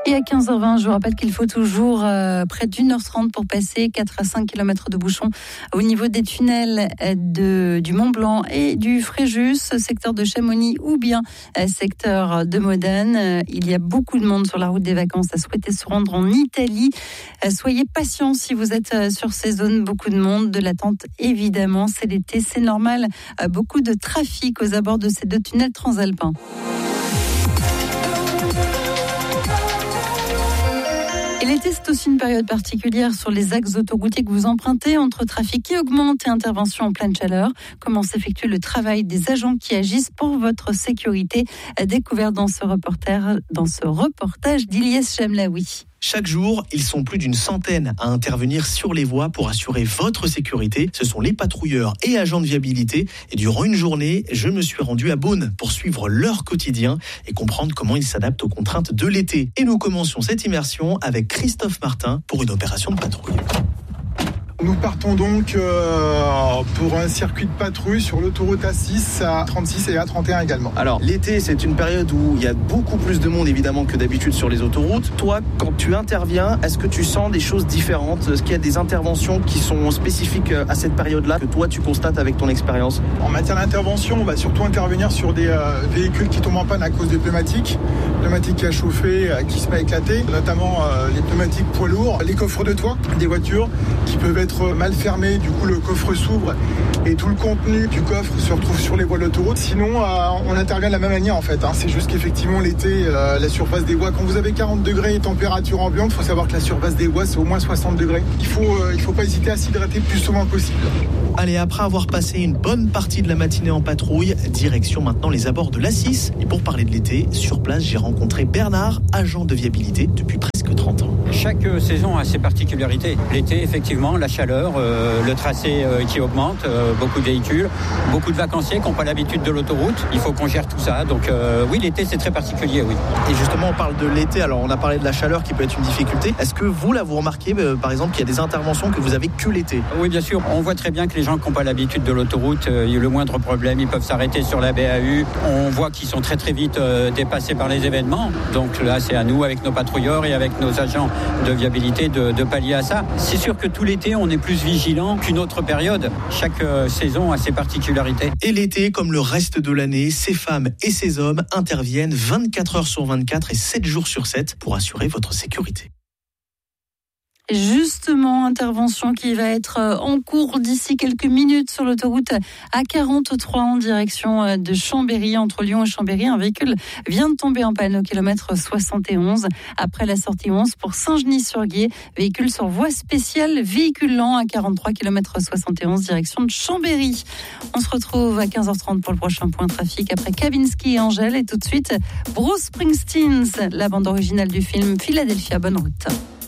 Et à 15h20, je vous rappelle qu'il faut toujours près d'1h30 pour passer 4 à 5 km de bouchons au niveau des tunnels du Mont-Blanc et du Fréjus, secteur de Chamonix ou bien secteur de Modane. Il y a beaucoup de monde sur la route des vacances à souhaiter se rendre en Italie. Soyez patients si vous êtes sur ces zones, beaucoup de monde, de l'attente évidemment, c'est l'été, c'est normal. Beaucoup de trafic aux abords de ces deux tunnels transalpins. Et l'été, c'est aussi une période particulière sur les axes autoroutiers que vous empruntez, entre trafic qui augmente et intervention en pleine chaleur. Comment s'effectue le travail des agents qui agissent pour votre sécurité? Découvert dans ce reportage d'Ilyes Chamlaoui. Chaque jour, ils sont plus d'une centaine à intervenir sur les voies pour assurer votre sécurité. Ce sont les patrouilleurs et agents de viabilité. Et durant une journée, je me suis rendu à Beaune pour suivre leur quotidien et comprendre comment ils s'adaptent aux contraintes de l'été. Et nous commencions cette immersion avec Christophe Martin pour une opération de patrouille. Nous partons donc pour un circuit de patrouille sur l'autoroute A6, A36 et A31 également. Alors, l'été, c'est une période où il y a beaucoup plus de monde, évidemment, que d'habitude sur les autoroutes. Toi, quand tu interviens, est-ce que tu sens des choses différentes? Est-ce qu'il y a des interventions qui sont spécifiques à cette période-là, que toi, tu constates avec ton expérience? En matière d'intervention, on va surtout intervenir sur des véhicules qui tombent en panne à cause des pneumatiques. Pneumatiques qui a chauffé, qui se met à éclater, notamment les pneumatiques poids lourds, les coffres de toit des voitures qui peuvent être mal fermé, du coup le coffre s'ouvre et tout le contenu du coffre se retrouve sur les voies de l'autoroute. Sinon on intervient de la même manière en fait, c'est juste qu'effectivement l'été la surface des voies, quand vous avez 40 degrés et température ambiante, il faut savoir que la surface des voies c'est au moins 60 degrés. Il faut pas hésiter à s'hydrater le plus souvent possible. Allez, après avoir passé une bonne partie de la matinée en patrouille, direction maintenant les abords de l'A6. Et pour parler de l'été, sur place, j'ai rencontré Bernard, agent de viabilité depuis presque 30 ans. Chaque saison a ses particularités. L'été, effectivement, la chaleur, le tracé qui augmente, beaucoup de véhicules, beaucoup de vacanciers qui n'ont pas l'habitude de l'autoroute. Il faut qu'on gère tout ça. Donc oui, l'été, c'est très particulier, oui. Et justement, on parle de l'été. Alors, on a parlé de la chaleur qui peut être une difficulté. Est-ce que vous, là, vous remarquez, par exemple, qu'il y a des interventions que vous avez que l'été? Oui, bien sûr. On voit très bien que les gens qui n'ont pas l'habitude de l'autoroute, il y a le moindre problème, ils peuvent s'arrêter sur la BAU. On voit qu'ils sont très très vite dépassés par les événements. Donc là, c'est à nous, avec nos patrouilleurs et avec nos agents de viabilité, de pallier à ça. C'est sûr que tout l'été, on est plus vigilant qu'une autre période. Chaque saison a ses particularités. Et l'été, comme le reste de l'année, ces femmes et ces hommes interviennent 24 heures sur 24 et 7 jours sur 7 pour assurer votre sécurité. Justement, intervention qui va être en cours d'ici quelques minutes sur l'autoroute A43 en direction de Chambéry, entre Lyon et Chambéry. Un véhicule vient de tomber en panne au kilomètre 71 après la sortie 11 pour Saint-Genis-sur-Guiers. Véhicule sur voie spéciale, véhicule lent à 43 km 71 direction de Chambéry. On se retrouve à 15h30 pour le prochain point trafic après Kavinsky et Angèle. Et tout de suite, Bruce Springsteen, la bande originale du film Philadelphia. Bonne route.